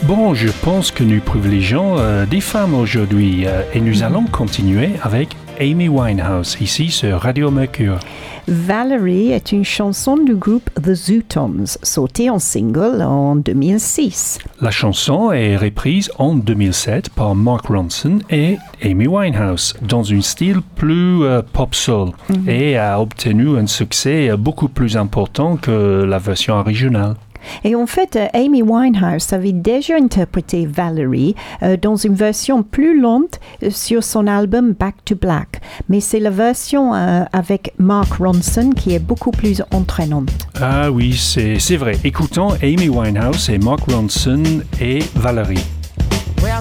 Bon, je pense que nous privilégions des femmes aujourd'hui et nous allons continuer avec Amy Winehouse, ici sur Radio Mercure. Valerie est une chanson du groupe The Zootoms, sortie en single en 2006. La chanson est reprise en 2007 par Mark Ronson et Amy Winehouse dans un style plus pop-soul et a obtenu un succès beaucoup plus important que la version originale. Et en fait, Amy Winehouse avait déjà interprété Valerie dans une version plus lente sur son album Back to Black. Mais c'est la version avec Mark Ronson qui est beaucoup plus entraînante. Ah oui, c'est vrai. Écoutons Amy Winehouse et Mark Ronson et Valerie.